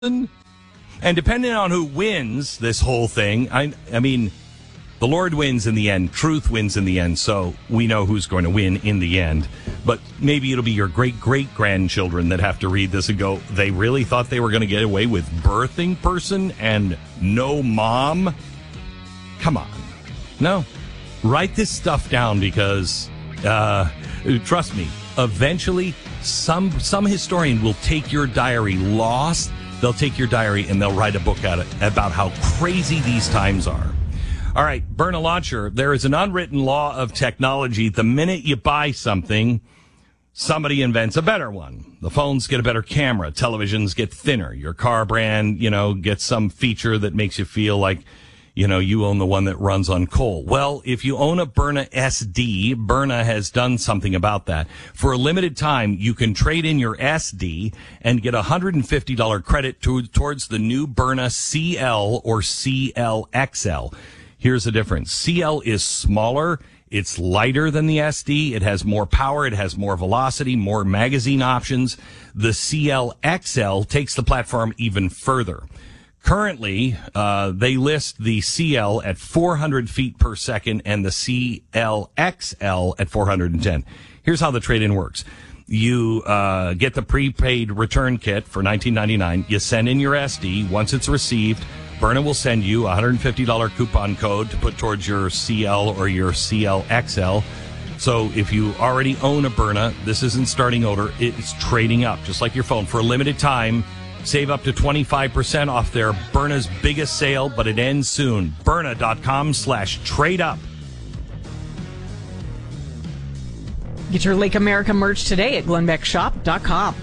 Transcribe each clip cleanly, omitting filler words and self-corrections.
And depending on who wins this whole thing, I mean, the Lord wins in the end. Truth wins in the end. So we know who's going to win in the end. But maybe it'll be your great-great-grandchildren that have to read this and go, they really thought they were going to get away with birthing person and no mom? Come on. No. Write this stuff down because, trust me, eventually some historian will take your diary lost. They'll take your diary and they'll write a book about how crazy these times are. All right, Byrna Launcher, there is an unwritten law of technology. The minute you buy something, somebody invents a better one. The phones get a better camera. Televisions get thinner. Your car brand, gets some feature that makes you feel like, you own the one that runs on coal. Well, if you own a Byrna SD, Byrna has done something about that. For a limited time, you can trade in your SD and get $150 credit towards the new Byrna CL or CL-XL. Here's the difference. CL is smaller. It's lighter than the SD. It has more power. It has more velocity, more magazine options. The CL-XL takes the platform even further. Currently, they list the CL at 400 feet per second and the CL-XL at 410. Here's how the trade-in works. You get the prepaid return kit for $19.99. You send in your SD. Once it's received, Byrna will send you a $150 coupon code to put towards your CL or your CL-XL. So if you already own a Byrna, this isn't starting over. It's trading up, just like your phone. For a limited time, save up to 25% off their Byrna's biggest sale, but it ends soon. Byrna.com/trade up. Get your Lake America merch today at glenbeckshop.com.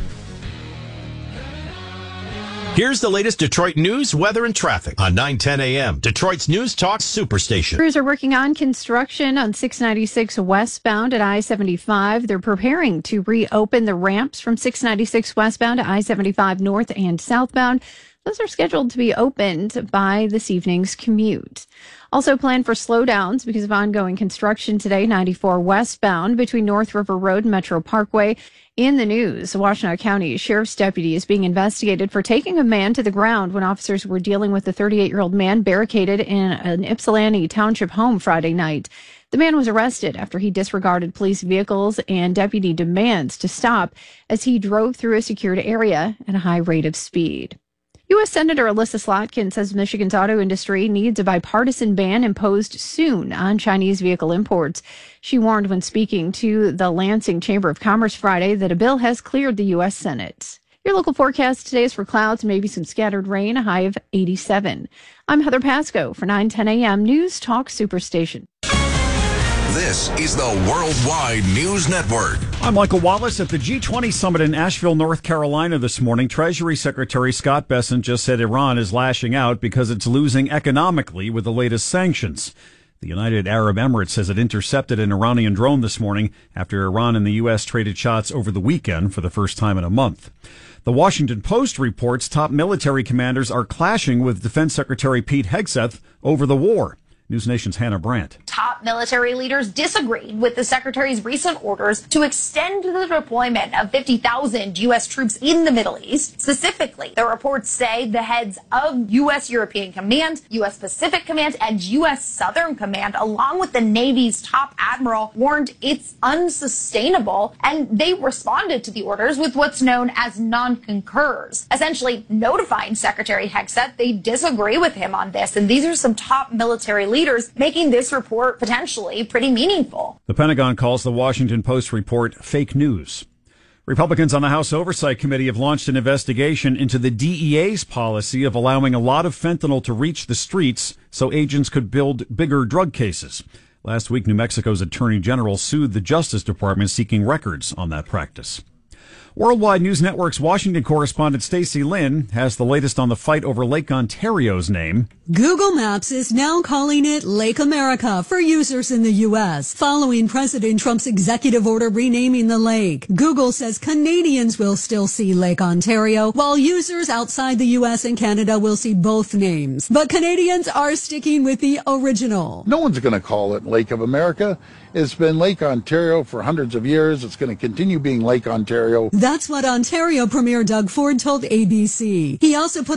Here's the latest Detroit news, weather, and traffic on 9:10 a.m. Detroit's News Talk Superstation. Crews are working on construction on 696 westbound at I-75. They're preparing to reopen the ramps from 696 westbound to I-75 north and southbound. Those are scheduled to be opened by this evening's commute. Also planned for slowdowns because of ongoing construction today, 94 westbound between North River Road and Metro Parkway. In the news, the Washtenaw County Sheriff's deputy is being investigated for taking a man to the ground when officers were dealing with a 38-year-old man barricaded in an Ypsilanti Township home Friday night. The man was arrested after he disregarded police vehicles and deputy demands to stop as he drove through a secured area at a high rate of speed. U.S. Senator Alyssa Slotkin says Michigan's auto industry needs a bipartisan ban imposed soon on Chinese vehicle imports. She warned when speaking to the Lansing Chamber of Commerce Friday that a bill has cleared the U.S. Senate. Your local forecast today is for clouds and maybe some scattered rain, a high of 87. I'm Heather Pasco for 9:10 a.m. News Talk Superstation. This is the Worldwide News Network. I'm Michael Wallace. At the G20 summit in Asheville, North Carolina this morning, Treasury Secretary Scott Bessent just said Iran is lashing out because it's losing economically with the latest sanctions. The United Arab Emirates says it intercepted an Iranian drone this morning after Iran and the U.S. traded shots over the weekend for the first time in a month. The Washington Post reports top military commanders are clashing with Defense Secretary Pete Hegseth over the war. News Nation's Hannah Brandt. Top military leaders disagreed with the secretary's recent orders to extend the deployment of 50,000 U.S. troops in the Middle East. Specifically, the reports say the heads of U.S. European Command, U.S. Pacific Command, and U.S. Southern Command, along with the Navy's top admiral, warned it's unsustainable, and they responded to the orders with what's known as non-concurs, essentially notifying Secretary Hegseth they disagree with him on this. And these are some top military leaders making this report potentially pretty meaningful. The Pentagon calls the Washington Post report fake news. Republicans on the House Oversight Committee have launched an investigation into the DEA's policy of allowing a lot of fentanyl to reach the streets so agents could build bigger drug cases. Last week, New Mexico's Attorney General sued the Justice Department seeking records on that practice. Worldwide News Network's Washington correspondent Stacey Lynn has the latest on the fight over Lake Ontario's name. Google Maps is now calling it Lake America for users in the U.S. following President Trump's executive order renaming the lake. Google says Canadians will still see Lake Ontario, while users outside the U.S. and Canada will see both names. But Canadians are sticking with the original. No one's going to call it Lake of America. It's been Lake Ontario for hundreds of years. It's going to continue being Lake Ontario. That's what Ontario Premier Doug Ford told ABC. He also put